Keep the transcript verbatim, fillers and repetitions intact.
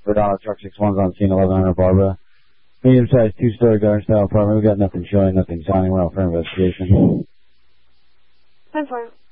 Verdana Truck six one's on scene, eleven hundred Barbara. Medium-sized two-story garden-style apartment. We got nothing showing, nothing signing. We're out for investigation. ten four.